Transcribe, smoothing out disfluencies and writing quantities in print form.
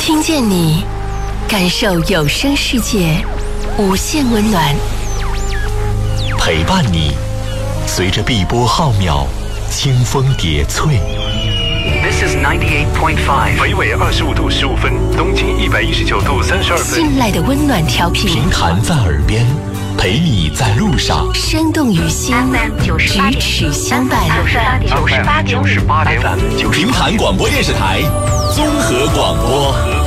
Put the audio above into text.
听见你，感受有声世界无限温暖， 陪伴你，随着碧波浩渺，清风叠翠。 This is 98.5， 北纬25度15分，东经119度32分。 信赖的温暖调频， 平弹在耳边，陪你在路上， 生动于心，咫尺相伴。 98.5， 平潭广播电视台综合广播。